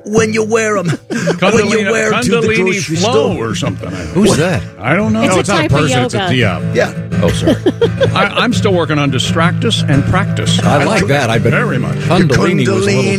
when you wear them. When you wear them to the Kundalini grocery flow store. or something. Who's that? I don't know. It's No, a it's not a type of person. It's yoga. Yeah. Oh, sorry. I'm still working on distractus and practice. I like that. I've been very much. Kundalini was a little Kundalini.